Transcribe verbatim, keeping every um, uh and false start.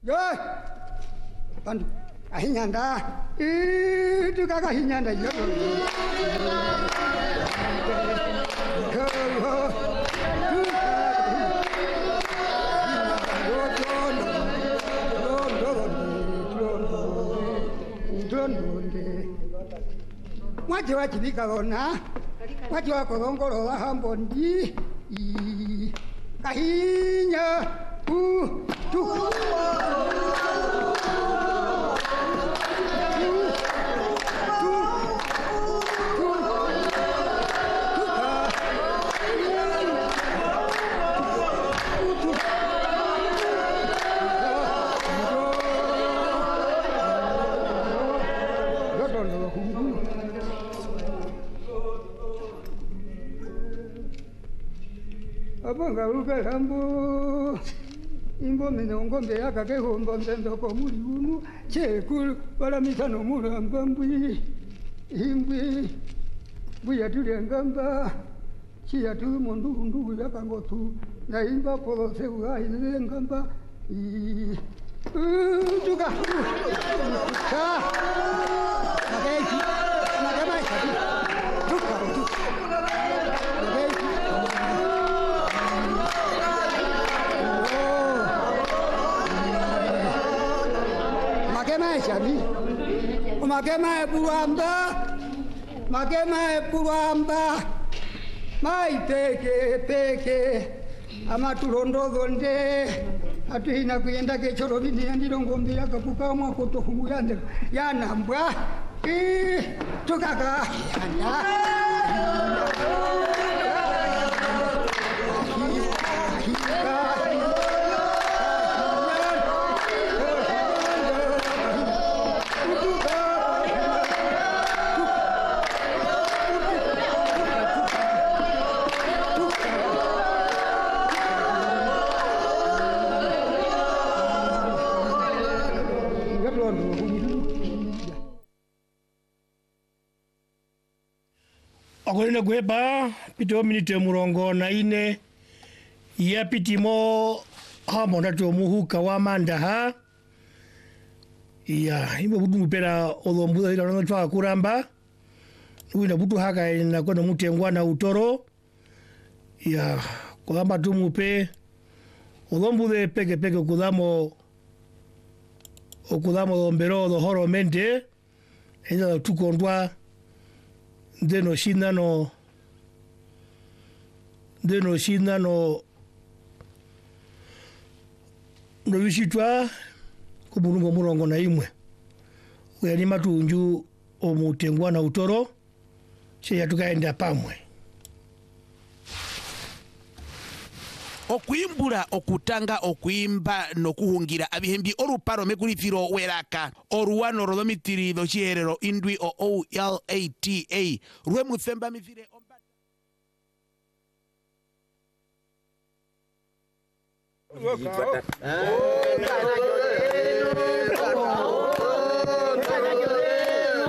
Yo. Pan ahinyanda. Itu kakak hinyanda yo. Mwaje wajibika ona. Mwaje wakolongolo wa hambondi. Kahinya. Uh. Tu. Abanga ukahambo imbo minongo mbea kake hombo ndendo ko muri unu chekul bala mitano mulamba mbwi imbwi buya tulengamba chia tu mundu mundu ya kangotu na imba polo sewa ilengamba i tuka ka mageji magama tuka tuka Shami, magema e puamba, magema e puamba, mai peke peke, ama turondo donde, atu hina kuyenda ke choro bini andi rongombe ya kapuka mwa koto humu yande, ya nambwa, i tukaka yanda. Akolele gweba pito minute murongo na ine ya pitimo hamo nato muhuka wa mandaha ya imbo butu mupera olombuda ila nanga chwa kuramba uina butu haka ina kono mutengwa na utoro ya kwamba tu mupe olombude peke peke okudamo okudamo lombero lohoro mente ina tukondwa deno shina no deno shina no no bishitwa kubulungo murongo na imwe uyani matunju omutengwa na utoro che yatukaenda pamwe okwimbula okutanga okwimba nokuhungira abihembi oluparo mekulifiro weraka oruwano rolomitirido chiherero indwi o O L A T A rwe muthemba mivire ombata Ah,